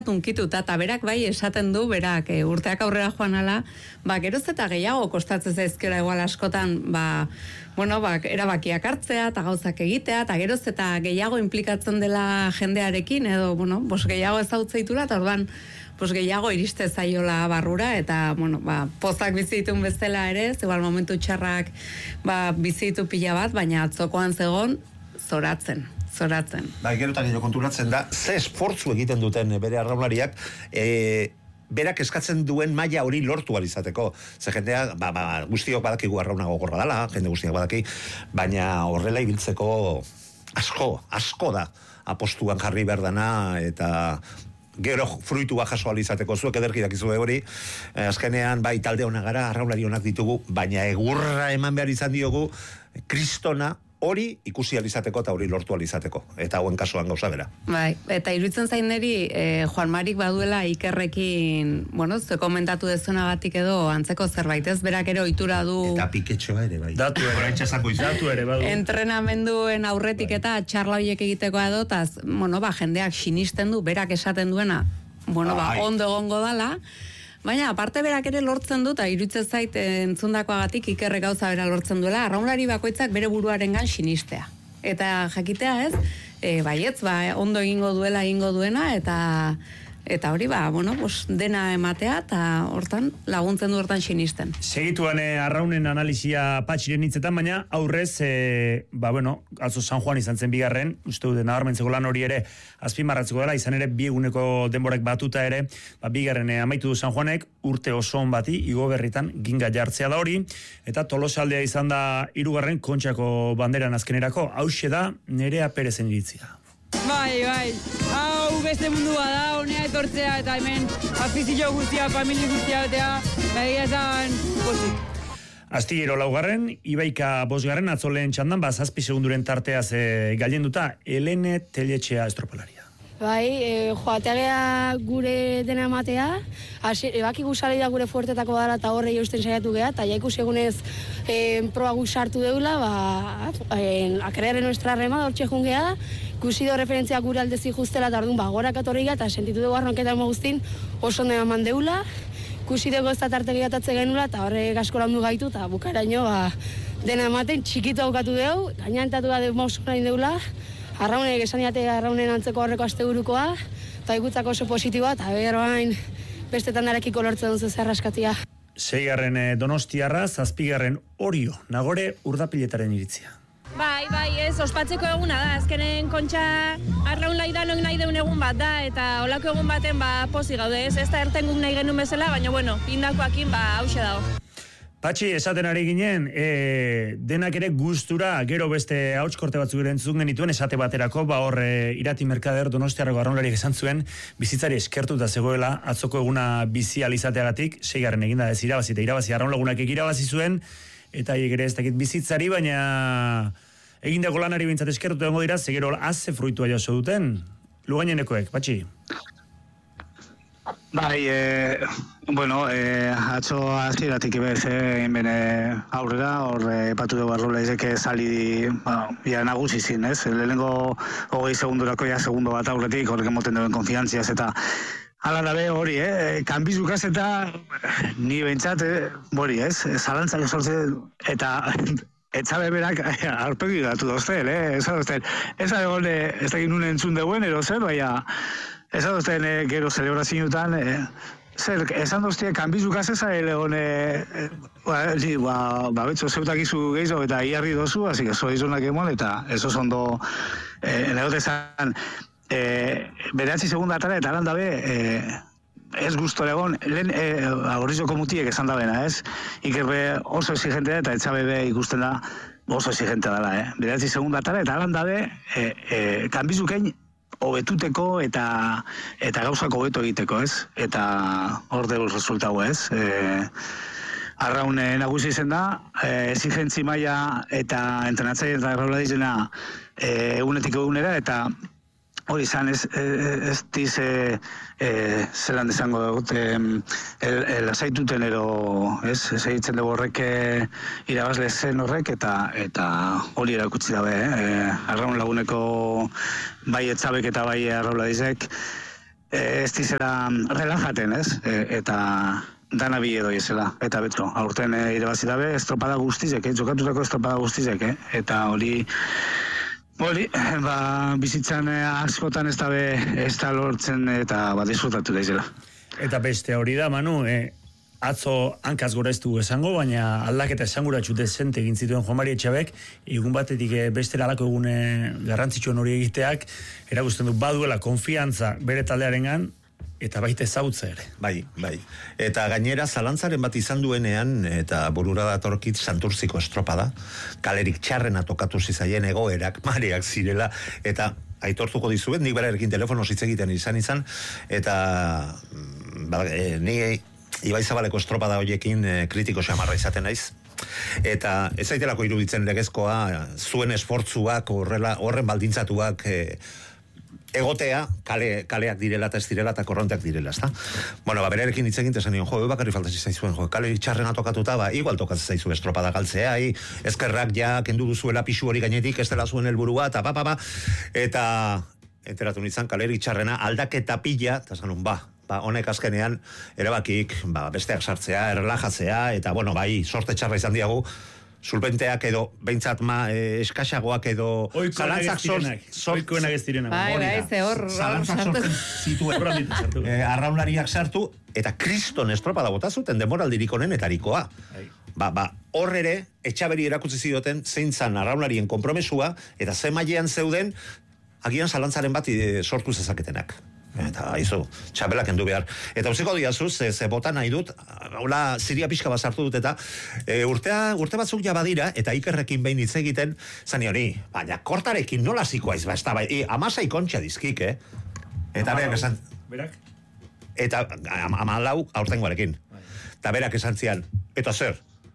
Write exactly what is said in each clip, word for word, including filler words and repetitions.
tunkituta, eta berak bai esaten du, berak e, urteak aurrera joan ala, ba, geroz eta gehiago kostatzen zaizkiola igual askotan, ba, bueno, ba, erabakiak hartzea, eta gauzak egitea, eta geroz eta gehiago implikatzen dela jendearekin, edo, bueno, bos gehiago ezautzeitura, eta orduan, bos gehiago iriste zaiola barrura, eta, bueno, ba, pozak bizitun bezala ere, igual momentu txarrak, ba, bizitu pila bat, baina atzokoan zegon, zoratzen. zoratzen. Ba, gero eta gehiago konturatzen da, ze esfortzu egiten duten bere arraunlariak, e, berak eskatzen duen maila hori lortu izateko. Ze jendea, ba, ba, guztiok badakigu arrauna gogorra dela, jende guztiak badaki, baina horrela ibiltzeko asko, asko da apostuan jarri behar dana, eta gero fruitua jaso izateko zuek ederki dakizue hori, eh, azkenean bai talde ona gara, arraunlari onak ditugu, baina egurra eman behar izan diogu, kristona, hori ikusi alizateko eta hori lortu alizateko. Eta hauen kasuan gauza bera. Bai, eta iruditzen zain neri, eh, Juan Marik baduela Ikerrekin, bueno, ze komentatu dezunagatik edo antzeko zerbait, ez berak ere ohitura du... Eta piketxoa ere, bai. Datu ere, datu ere, badu. Entrenamenduen aurretik eta txarla horiek egiteko edo, eta, bueno, ba, jendeak sinisten du, berak esaten duena, bueno, ba, ondo egongo dala, baina, aparte berak ere lortzen du, eta iruditzen zait entzundakoagatik Ikerrek gauza bera lortzen duela, arraunlari bakoitzak bere buruarengan sinistea. Eta jakitea ez, e, baietz, ba, ondo egingo duela egingo duena, eta eta hori, ba, bueno, pues, dena ematea, eta hortan laguntzen du hortan sinisten. Segituan eh, arraunen analizia Patxiren hitzetan, baina aurrez, eh, ba, bueno, atzo San Juan izan zen bigarren, uste dute nabarmentzeko lan hori ere azpimarratzeko dela, izan ere bi eguneko denborek batuta ere, ba, bigarren eh, amaitu du San Juanek, urte oso on bati, igo berritan ginga jartzea da hori, eta Tolosaldea izan da hirugarren Kontxako banderan azkenerako, hauxe da Nerea Perezen iritzia. Bai, bai, hau beste mundua da, honea etortzea eta hemen afizio guztia, familia guztia betea, begia esan pozik. Astillero laugarren, Ibaika bosgarren, atzoleen txandan, ba, zazpi segunduren tarteaz e, gailenduta, Helene Teletxea estropalaria. Bai, e, joategea gure dena ematea, ebaki guzari da gure fuertetako dara eta horrei eusten saiatu geha, eta jaikus egunez e, proba guzartu deula, ba, e, akerere nuestra rema, dortxe jungea da, ikusi do referentzia gure aldezi justela, eta orduan, ba, gorak atorriga, eta sentitu dugu arronketa guztin oso ondo eman deula, ikusi dugu ez da tarte gehiatatze genula, eta horre gasko landu gaitu, eta bukaraino, ba, dena ematen, txikitu aukatu dugu, gainantatu da de mosu nahi deula, arraunek esan diate arraunen antzeko horreko asteburukoa, eta ikutzako oso positiboa, eta beroain bestetan darekiko lortzen duzu zerraskatia. Seigarren Donostiarra, zazpigarren Orio, Nagore Urdapiletaren iritzia. Bai, bai, ez, ospatzeko eguna da, azkenen Kontxa arraun laidanok nahi deun egun bat da, eta olako egun baten ba pozi gaude, ez, ez da erten guk nahi genuen bezala, baina bueno, indakoakin ba hause dago. Patxi, esaten ari ginen, e, denak ere gustura, gero beste hautskorte batzuk ere entzun genituen, esate baterako, ba hor e, Irati Merkader Donostiarreko arraunlariak esan zuen, bizitzari eskertuta zegoela, atzoko eguna bizi alizateagatik, seigarren eginda ez irabazi, eta irabazi arraunlagunak irabazi zuen, eta ere ez dakit bizitzari, baina egindako lanari bintzat eskertuta dengo dira, zegero azze fruitua jaso duten, Lugainenekoek, Patxi? Bai, e, bueno, e, atzo hasieratik bez, e, bene aurrera, hor epatu dugu arrola izeke sali, ba, ja nagusi zin, ez? Lehenengo hogei segundurako ja segundo bat aurretik, horrek emoten duen konfiantziaz, eta hala da be hori, eh? Kanbizukaz eta ni bentsat, eh, hori, ez? Zalantzak sortzen, eta etzabe berak arpegi datu dozten, eh? Ez dozten, ez da egon, ez da ginun entzun deuen, ero zer, baina ez da dozten eh, gero celebrazioetan, eh, zer, esan doztie, kanbizukaz ez da egon, eh, ba, ba, ba, betxo, zeutak izu gehiago eta iarri dozu, hasi que zoiz honak emon, eta ez oso ondo, eh, negote zan, eh, beratzi segunda atara, eta lan dabe, eh, ez guztor egon, lehen eh, horrizoko mutiek esan dabena, ez? Ikerbe oso exigentea eta etxabebe ikusten da oso exigentea dela, eh? Beratzi segunda atara, eta lan dabe, eh, eh, kanbizukein hobetuteko eta eta gauzako hobeto egiteko, ez? Eta hor dugu resultau, ez? Eh, Arraun nagusi izen da, eh, exigentzi maila eta entrenatzaile eta erraula dizena eh, egunetik egunera, eta hori izan ez, ez diz e, e, zelan desango dut lasaituten ero ez, ez egitzen dugu horrek irabazle zen horrek eta eta hori erakutsi dabe, eh? E, arraun laguneko bai etzabek eta bai arraula dizek ez dizera relajaten, ez? E, eta dana bi edo izela, eta betro, aurten e, irabazi dabe, estropada guztizek, eh? Jokatutako estropada guztizek, eh? Eta hori, hori, ba, bizitzan eh, askotan ez dabe, ez da lortzen eta ba, disfrutatu da izela. Eta beste hori da, Manu, eh, atzo hankaz gora ez du esango, baina aldaketa esanguratxu dezente egin zituen Juan Mari Etxabek, egun batetik eh, bestera alako egune garrantzitsuen hori egiteak, erakusten du baduela konfiantza bere taldearengan, eta baita ezautza ere. Bai, bai. Eta gainera zalantzaren bat izan duenean, eta burura datorkit Santurziko estropada, kalerik txarrena tokatu zizaien egoerak, mareak zirela, eta aitortuko dizuet, nik berarekin telefono hitz egiten izan izan, eta ba, e, ni Ibai Zabaleko estropada horiekin e, kritiko xamarra izaten naiz. Eta ez zaitelako iruditzen legezkoa, zuen esfortzuak, horrela, horren baldintzatuak e, egotea, kale, kaleak direla eta ez direla eta korronteak direla, ezta? Bueno, ba, berarekin hitz egin tesan nion, jo, bakarri falta zaizuen, jo, kale txarrena tokatuta, ba, igual tokatzen zaizu estropada galtzea, i, ezkerrak ja, kendu duzuela pisu hori gainetik, ez dela zuen helburua, eta ba, ba, ba, eta enteratu nintzen, kalerik txarrena aldaketa pila, eta zanun, ba, ba, honek azkenean, erabakik, ba, besteak sartzea, errelajatzea, eta, bueno, bai, sorte txarra izan diagu, sulpenteak edo, behintzat ma, eh, eskaxagoak edo, zalantzak Oikoenak ez direnak. Bai, bai, ze hor, zalantzak sortzen zituen, eh, arraunlariak sartu, eta kriston estropada bota zuten demoraldirik honenetarikoa. Ba, ba, hor ere, Etxaberi erakutsi zioten, zein zan arraunlarien konpromesua, eta ze mailean zeuden, agian zalantzaren bat e, sortu zezaketenak. Eta haizu, txapelak endu behar. Eta uziko diazu, ze, ze bota nahi dut, hola, ziria pixka bat sartu dut, eta e, urtea, urte batzuk ja badira, eta Ikerrekin behin hitz egiten, zani hori, baina kortarekin nola zikoaiz, ba, ez da, bai, amasai kontxa dizkik, eh? Eta berak esan... Berak? Eta amalau aurtengoarekin. Eta berak esan zian, eta zer?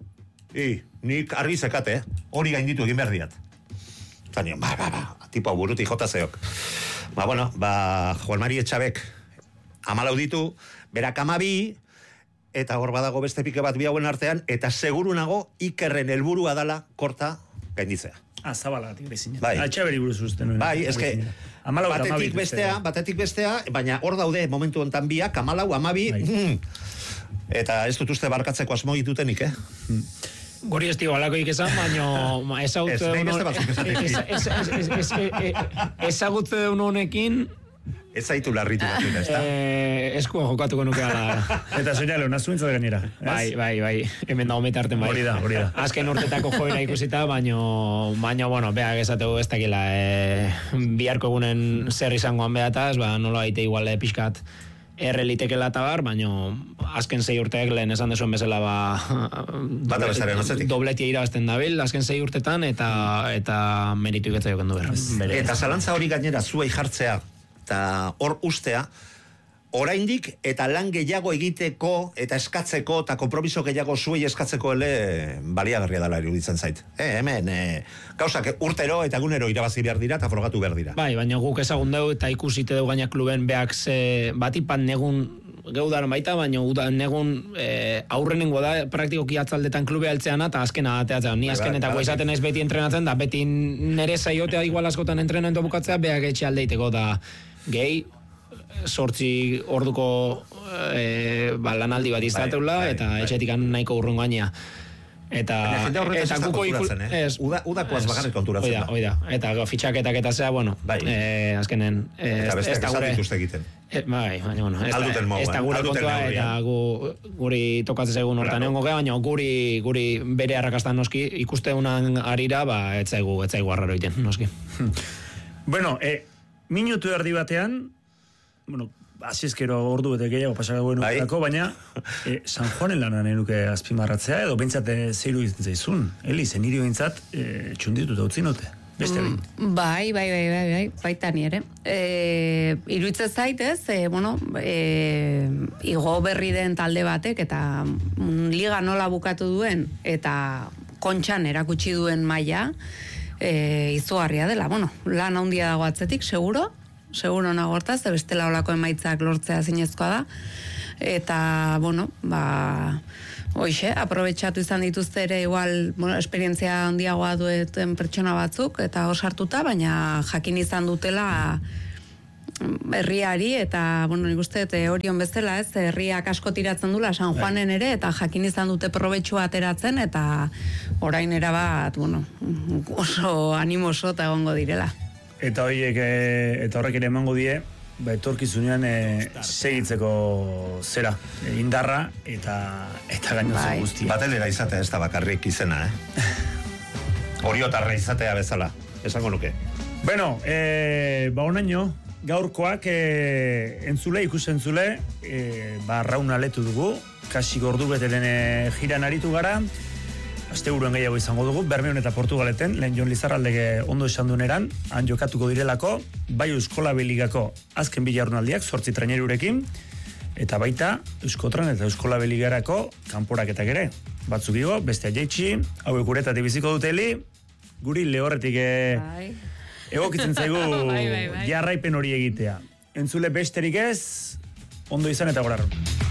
I, nik argi zekate, eh? Hori gainditu egin behar diat. Zanion, ba, ba, ba, tipo buruti jota zeok. Ba, bueno, ba, Juan Mari Etxabek amalau ditu, berak amabi, eta hor badago beste pike bat bi hauen artean, eta seguru nago Ikerren helburua dala korta gainditzea. Ah, Zabalatik bezina. Bai. Etxaberi buruz usten. Bai, eske, batetik bestea, batetik bestea, baina hor daude momentu hontan biak, amalau, amabi, mm, eta ez dut uste barkatzeko asmo ditutenik, eh? Mm. Gori ez digo alakoik esan, baina ezagutze ezagutze duen honekin ez zaitu larritu batuna, ez da? Eskua jokatuko nuke ala. Eta soinale, una zuentzat gainera. Bai, bai, bai, hemen da hometarten bai. Hori da, hori da. Azken urtetako joera ikusita, baina, baina, bueno, beha esategu ez dakila, biharko egunen zer izangoan behataz, ba, nola baite igual pixkat, errelitekela eta bar, baina azken zei urteak lehen esan desuen bezala ba dobletia irabazten dabil, azken zei urtetan eta eta meritu iketza joken du behar. Eta zalantza hori gainera zuei jartzea eta hor ustea, oraindik eta lan gehiago egiteko eta eskatzeko eta konpromiso gehiago zuei eskatzeko ele baliagarria dela iruditzen zait. Eh, hemen, eh, gauzak urtero eta egunero irabazi behar dira eta frogatu behar dira. Bai, baina guk ezagun dugu eta ikusite dugu gaina kluben beak ze batipan negun geudaran baita, baina negun e, aurrenengo da praktikoki atzaldetan klube altzean eta azkena ateatzen. Ni azkenetako izaten ez beti entrenatzen da, beti nere zaiotea igual askotan entrenamendu bukatzea beak etxe aldeiteko da gehi, sortzi orduko e, ba, lanaldi bat izateula bai, bai, eta bai. Etxetik nahiko urrun gainea. Eta eta guko ikulatzen, eh? Ez, Uda, udakoaz bakarrik konturatzen da. Oida, eta fitxaketak eta zea, bueno, bai. eh, azkenen... Eh, eta besteak esan dituzte egiten. Eh, bai, baina, bueno, ez da gure kontua, eta gu, guri tokatzen egun hortan egon gogea, baina guri, guri bere arrakastan noski, ikuste unan arira, ba, etzaigu, etzaigu arraro iten, noski. Bueno, eh, minutu erdi batean, bueno, asiezkero ordu bete gehiago pasagagoen ukerako, baina e, San Juanen lanan enuke azpimarratzea, edo bintzat zeiru izan zaizun. Eli, zen irio bintzat e, txunditu da utzi note. Beste mm, bai, bai, bai, bai, bai, baita ni ere. E, iruditzen zaitez, e, bueno, e, igo berri den talde batek, eta mm, liga nola bukatu duen, eta kontxan erakutsi duen maila, e, izugarria dela. Bueno, lan handia dago atzetik, seguro, seguro nago hortaz, de bestela olako emaitzak lortzea zinezkoa da, eta, bueno, ba, hoxe, aprobetxatu izan dituzte ere igual, bueno, esperientzia handiagoa dueten pertsona batzuk, eta osartuta, baina jakin izan dutela herriari, eta, bueno, nik uste, e, Orion bezala, ez, herriak asko tiratzen dula San Juanen ere, eta jakin izan dute probetxua ateratzen, eta orain erabat, bueno, oso animoso eta egongo direla. Eta horiek, eta horrek ere emango die, ba, etorkizunean e, segitzeko zera, e, indarra, eta eta gainozu bai. guztia. Batelera izatea ez da bakarrik izena, eh? Oriotarra izatea bezala, esango nuke. Bueno, e, ba honaino, gaurkoak e, entzule, ikus entzule, e, ba rauna letu dugu, kasi gordu betelen e, jiran aritu gara, aste buruan gehiago izango dugu, Bermeon eta Portugaleten, lehen Jon Lizarraldege ondo esan duneran, han jokatuko direlako, bai Euskola Beligako azken bilarunaldiak, zortzi trainerurekin, eta baita Euskotran eta Euskola Beligarako kanporaketak ere. Batzuk igo, bestea jaitsi, hauek uretatik biziko duteli, guri lehorretik e, Bai. egokitzen zaigu Bai, bai, bai. jarraipen hori egitea. Entzule besterik ez, ondo izan eta gorarron.